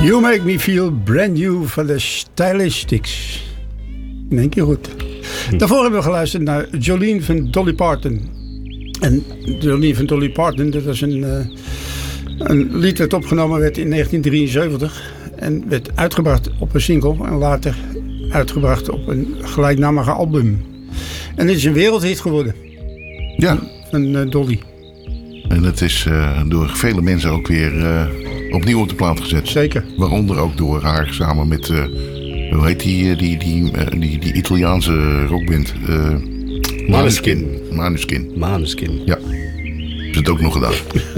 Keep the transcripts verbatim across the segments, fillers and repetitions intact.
You Make Me Feel Brand New van de Stylistics. In één keer goed. Hm. Daarvoor hebben we geluisterd naar Jolene van Dolly Parton. En Jolene van Dolly Parton, dat was een, uh, een lied dat opgenomen werd in negentien drieënzeventig. En werd uitgebracht op een single en later uitgebracht op een gelijknamige album. En dit is een wereldhit geworden. Ja. Van, van uh, Dolly. En het is uh, door vele mensen ook weer uh, opnieuw op de plaat gezet. Zeker. Waaronder ook door haar samen met, uh, hoe heet die, die, die, uh, die, die Italiaanse rockband? Uh, Maneskin. Maneskin. Maneskin. Ja. Is het ook nog gedaan.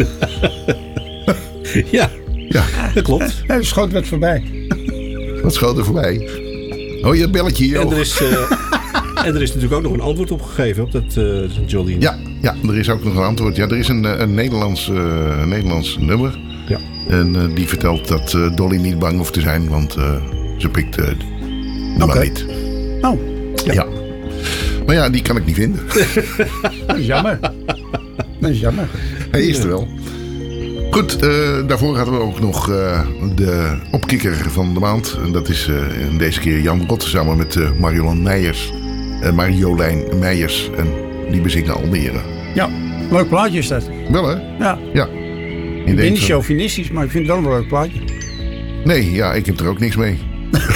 Ja. Ja. Dat klopt. Ja, er schoot wat voorbij. Wat schoot er voorbij? Oh, je belletje hier. En er is... Uh, En er is natuurlijk ook nog een antwoord op gegeven op dat uh, Jolene. Ja, ja, er is ook nog een antwoord. Ja, er is een, een, Nederlands, uh, een Nederlands nummer. Ja. En uh, die vertelt dat uh, Dolly niet bang hoeft te zijn, want uh, ze pikt uh, de okay. man niet. Oh. Ja. ja. Maar ja, die kan ik niet vinden. Dat is jammer. Dat is jammer. Hij is er wel. Goed, uh, daarvoor hadden we ook nog uh, de opkikker van de maand. En dat is uh, deze keer Jan Rot samen met uh, Marjolein Meijers. Uh, Marjolein Meijers. En die bezingen Almere. Ja, leuk plaatje is dat. Wel hè? Ja. Ja. Ik ben niet chauvinistisch, maar ik vind het wel een leuk plaatje. Nee, ja, ik heb er ook niks mee.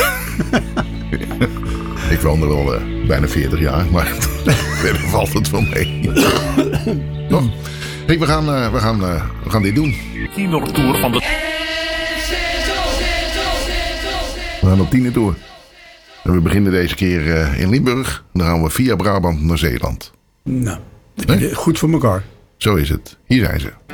Ik woon er wel uh, bijna veertig jaar, maar verder valt het wel mee. Nog? Hey, we gaan, uh, we, gaan, uh, we gaan dit doen. Tienertour van de... We gaan op tienertour. En we beginnen deze keer uh, in Limburg. Dan gaan we via Brabant naar Zeeland. Nou, nee? Goed voor elkaar. Zo is het. Hier zijn ze.